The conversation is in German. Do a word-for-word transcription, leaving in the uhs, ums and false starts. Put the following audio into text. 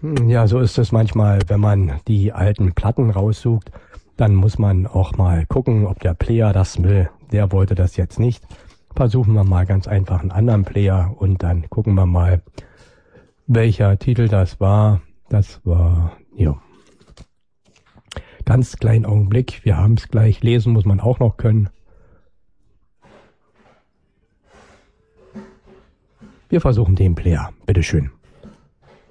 Ja, so ist es manchmal, wenn man die alten Platten raussucht, dann muss man auch mal gucken, ob der Player das will. Der wollte das jetzt nicht. Versuchen wir mal ganz einfach einen anderen Player und dann gucken wir mal, welcher Titel das war. Das war, ja, ganz kleinen Augenblick. Wir haben es gleich. Lesen muss man auch noch können. Wir versuchen den Player. Bitteschön.